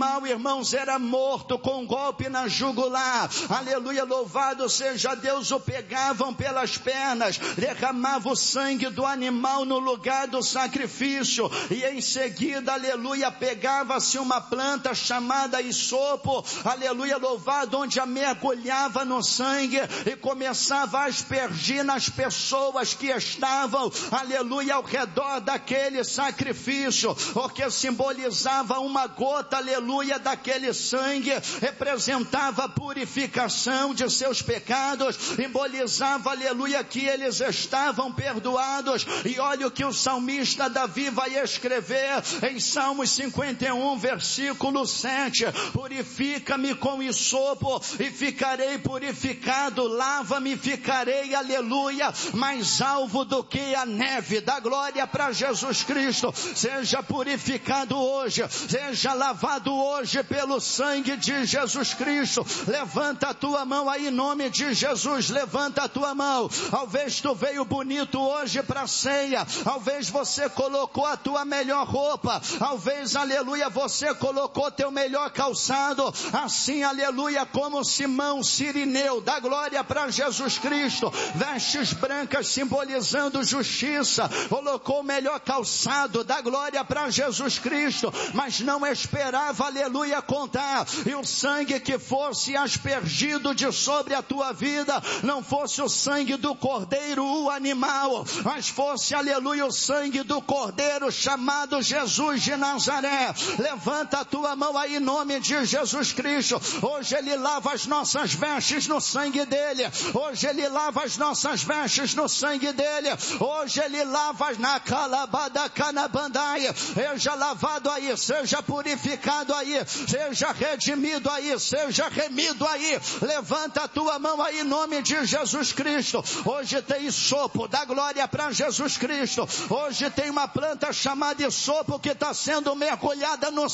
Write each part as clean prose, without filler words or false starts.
animal, irmãos, era morto com um golpe na jugular, aleluia, louvado seja Deus. O pegavam pelas pernas, derramava o sangue do animal no lugar do sacrifício, e em seguida, aleluia, pegava-se uma planta chamada hisopo, aleluia, louvado, onde a mergulhava no sangue e começava a aspergir nas pessoas que estavam, aleluia, ao redor daquele sacrifício, o que simbolizava uma gota, aleluia, daquele sangue, representava a purificação de seus pecados, simbolizava, aleluia, que eles estavam perdoados. E olha o que o salmista Davi vai escrever em Salmos 51, versículo 7, purifica-me com hisopo e ficarei purificado, lava-me e ficarei, aleluia, mais alvo do que a neve. Dá glória para Jesus Cristo. Seja purificado hoje, seja lavado hoje pelo sangue de Jesus Cristo. Levanta a tua mão aí em nome de Jesus, levanta a tua mão. Talvez tu veio bonito hoje para a ceia, talvez você colocou a tua melhor roupa, talvez, aleluia, você colocou teu melhor calçado, assim, aleluia, como Simão Sirineu. Dá glória para Jesus Cristo. Vestes brancas simbolizando justiça, colocou o melhor calçado. Dá glória para Jesus Cristo, mas não esperava, aleluia, contar, e o sangue que fosse aspergido de sobre a tua vida não fosse o sangue do cordeiro, o animal, mas fosse, aleluia, o sangue do cordeiro chamado Jesus de Nazaré. Levanta a tua mão aí em nome de Jesus Cristo. Hoje Ele lava as nossas vestes no sangue dEle, hoje Ele lava as nossas vestes no sangue dEle, hoje Ele lava na calabada canabandaia. Seja lavado aí, seja purificado aí, seja redimido aí, seja remido aí. Levanta a tua mão aí em nome de Jesus Cristo. Hoje tem hisopo, dá glória para Jesus Cristo. Hoje tem uma planta chamada hisopo que está sendo mergulhada no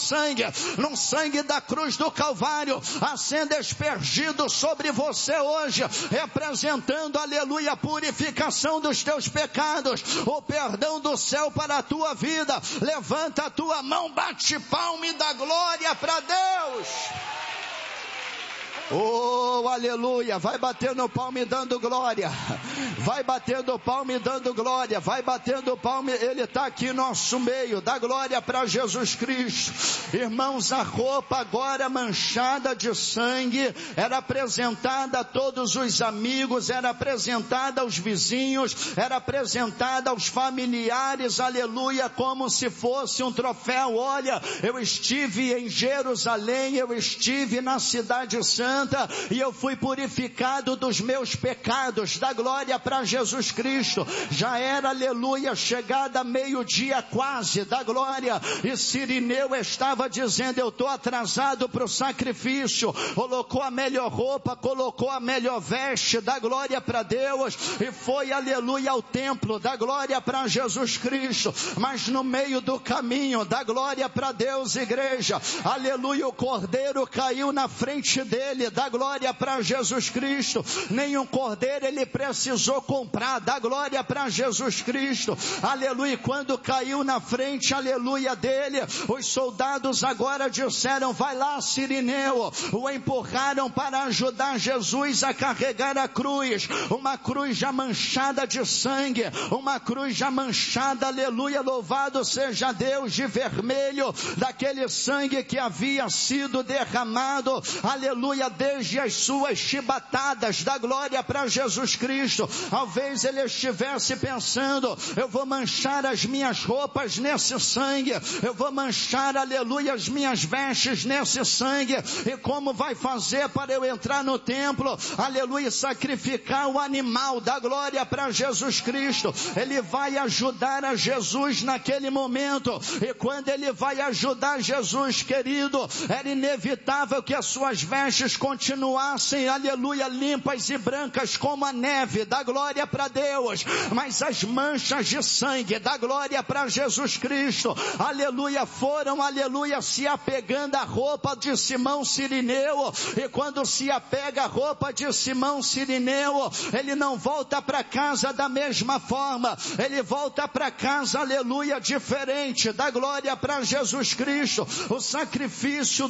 sangue da cruz do Calvário, sendo aspergido sobre você hoje, representando, aleluia, a purificação dos teus pecados, o perdão do céu para a tua vida. Levanta a tua mão, bate palma e dá glória para Deus. Oh, aleluia, vai batendo palma e dando glória, vai batendo palma e dando glória, vai batendo palma, Ele está aqui em nosso meio. Dá glória para Jesus Cristo. Irmãos, a roupa agora manchada de sangue era apresentada a todos os amigos, era apresentada aos vizinhos, era apresentada aos familiares, aleluia, como se fosse um troféu. Olha, eu estive em Jerusalém, eu estive na cidade santa, e eu fui purificado dos meus pecados. Dá glória para Jesus Cristo. Já era, aleluia, chegada meio-dia quase. Dá glória. E Sirineu estava dizendo: eu estou atrasado para o sacrifício. Colocou a melhor roupa, colocou a melhor veste. Dá glória para Deus. E foi, aleluia, ao templo. Dá glória para Jesus Cristo. Mas no meio do caminho, dá glória para Deus, igreja, aleluia, o cordeiro caiu na frente dele. Dá glória para Jesus Cristo. Nenhum cordeiro ele precisou comprar. Dá glória para Jesus Cristo. Aleluia. Quando caiu na frente, aleluia, dele, os soldados agora disseram: vai lá, Sirineu. O empurraram para ajudar Jesus a carregar a cruz. Uma cruz já manchada de sangue. Uma cruz já manchada, aleluia, louvado seja Deus, de vermelho, daquele sangue que havia sido derramado, aleluia, desde as suas chibatadas. Dá glória para Jesus Cristo. Talvez ele estivesse pensando: eu vou manchar as minhas roupas nesse sangue, eu vou manchar, aleluia, as minhas vestes nesse sangue, e como vai fazer para eu entrar no templo, aleluia, sacrificar o animal? Dá glória para Jesus Cristo. Ele vai ajudar a Jesus naquele momento, e quando ele vai ajudar Jesus, querido, era inevitável que as suas vestes continuassem, aleluia, limpas e brancas como a neve. Dá glória para Deus. Mas as manchas de sangue, dá glória para Jesus Cristo, aleluia, foram, aleluia, se apegando à roupa de Simão Sirineu. E quando se apega à roupa de Simão Sirineu, ele não volta para casa da mesma forma, ele volta para casa, aleluia, diferente. Dá glória para Jesus Cristo. O sacrifício